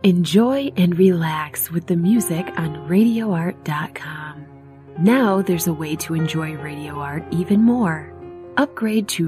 Enjoy and relax with the music on RadioArt.com. Now there's a way to enjoy Radio Art even more. Upgrade to